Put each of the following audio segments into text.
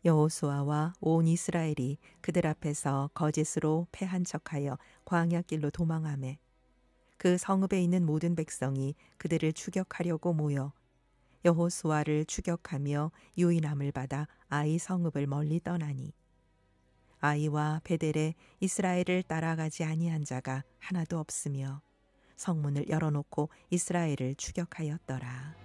여호수아와 온 이스라엘이 그들 앞에서 거짓으로 패한 척하여 광야길로 도망하매 그 성읍에 있는 모든 백성이 그들을 추격하려고 모여 여호수아를 추격하며 유인함을 받아 아이 성읍을 멀리 떠나니 아이와 베델에 이스라엘을 따라가지 아니한 자가 하나도 없으며 성문을 열어놓고 이스라엘을 추격하였더라.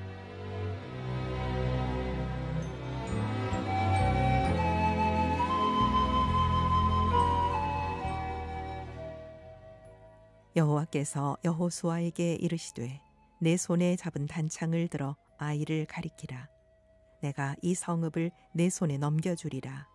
여호와께서 여호수아에게 이르시되 내 손에 잡은 단창을 들어 아이를 가리키라. 내가 이 성읍을 내 손에 넘겨주리라.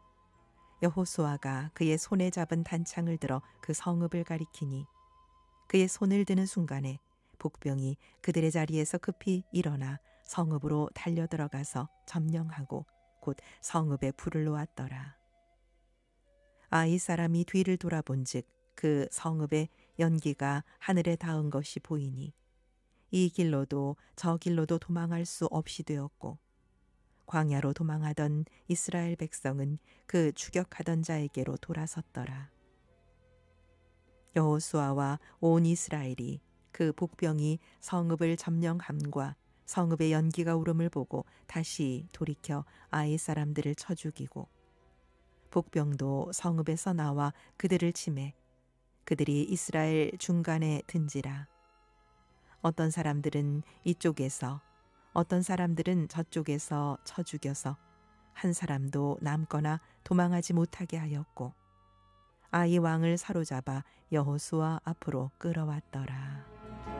여호수아가 그의 손에 잡은 단창을 들어 그 성읍을 가리키니 그의 손을 드는 순간에 복병이 그들의 자리에서 급히 일어나 성읍으로 달려 들어가서 점령하고 곧 성읍에 불을 놓았더라. 아이 사람이 뒤를 돌아본즉 그 성읍에 연기가 하늘에 닿은 것이 보이니 이 길로도 저 길로도 도망할 수 없이 되었고 광야로 도망하던 이스라엘 백성은 그 추격하던 자에게로 돌아섰더라. 여호수아와 온 이스라엘이 그 복병이 성읍을 점령함과 성읍의 연기가 울음을 보고 다시 돌이켜 아이 사람들을 쳐 죽이고 복병도 성읍에서 나와 그들을 치매 그들이 이스라엘 중간에 든지라. 어떤 사람들은 이쪽에서 어떤 사람들은 저쪽에서 쳐 죽여서 한 사람도 남거나 도망하지 못하게 하였고 아이 왕을 사로잡아 여호수아 앞으로 끌어왔더라.